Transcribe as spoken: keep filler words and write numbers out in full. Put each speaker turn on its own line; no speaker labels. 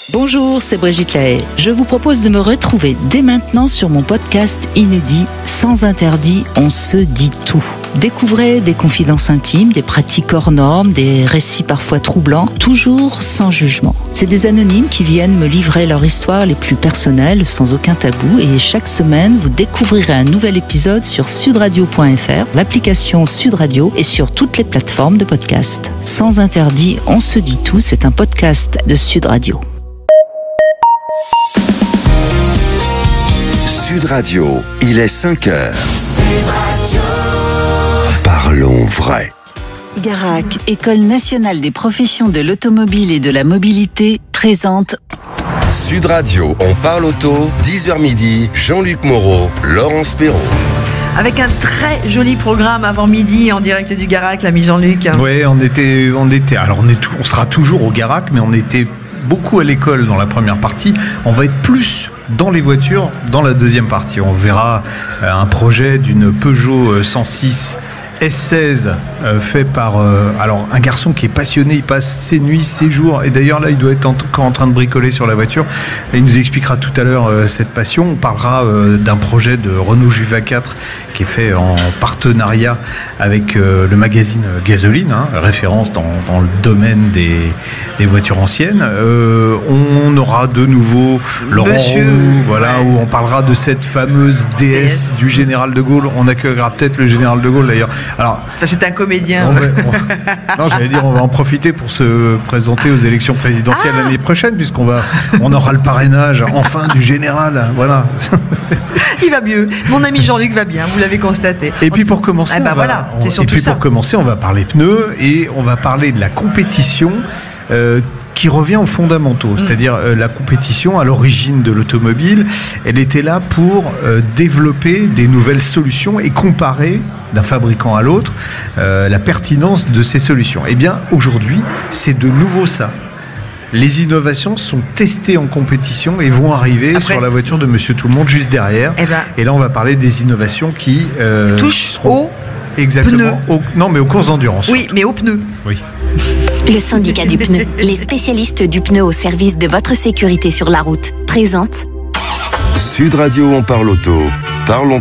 Bonjour, c'est Brigitte Lahaye. Je vous propose de me retrouver dès maintenant sur mon podcast inédit Sans interdit, on se dit tout. Découvrez des confidences intimes, des pratiques hors normes, des récits parfois troublants, toujours sans jugement. C'est des anonymes qui viennent me livrer leur histoire les plus personnelles, sans aucun tabou. Et chaque semaine, vous découvrirez un nouvel épisode sur sud radio point f r, l'application Sud Radio et sur toutes les plateformes de podcast. Sans interdit, on se dit tout, c'est un podcast de Sud Radio.
Sud Radio, il est cinq heures. Sud Radio. Parlons vrai.
Garac, École nationale des professions de l'automobile et de la mobilité, présente
Sud Radio, on parle auto, dix heures midi, Jean-Luc Moreau, Laurence Perrault.
Avec un très joli programme avant midi en direct du Garac, l'ami Jean-Luc.
Oui, on était, on était, alors on, est tout, on sera toujours au Garac, mais on était beaucoup à l'école dans la première partie. On va être plus dans les voitures dans la deuxième partie. On verra un projet d'une Peugeot cent six S seize euh, fait par euh, alors un garçon qui est passionné, il passe ses nuits, ses jours, et d'ailleurs là il doit être encore en train de bricoler sur la voiture et il nous expliquera tout à l'heure euh, cette passion. On parlera euh, d'un projet de Renault Juva quatre qui est fait en partenariat avec euh, le magazine Gasoline, hein, référence dans, dans le domaine des, des voitures anciennes. Euh, on aura de nouveau Laurent
Monsieur,
Roux, voilà,
ouais.
où on parlera de cette fameuse D S, D S du général de Gaulle. On accueillera peut-être le général de Gaulle d'ailleurs. Alors,
ça, c'est un comédien.
On va, on, non, j'allais dire, on va en profiter pour se présenter aux élections présidentielles ah l'année prochaine, puisqu'on va, on aura le parrainage enfin du général. Voilà.
Il va mieux. Mon ami Jean-Luc va bien. Vous l'avez constaté.
Et puis pour commencer,
eh ben
on va,
voilà,
on,
c'est
et puis
ça.
pour commencer, on va parler pneus et on va parler de la compétition. Euh, qui revient aux fondamentaux, mmh. c'est-à-dire euh, la compétition à l'origine de l'automobile, elle était là pour euh, développer des nouvelles solutions et comparer d'un fabricant à l'autre euh, la pertinence de ces solutions. Eh bien, aujourd'hui, c'est de nouveau ça. Les innovations sont testées en compétition et vont arriver Après, sur la voiture de Monsieur Tout-le-Monde juste derrière.
Eh ben,
et là, on va parler des innovations qui euh,
touchent
seront...
aux
Exactement. Au, non, mais aux courses d'endurance.
Oui, mais aux pneus.
Oui.
Le syndicat du pneu, les spécialistes du pneu au service de votre sécurité sur la route, présente
Sud Radio, on parle auto. Parlons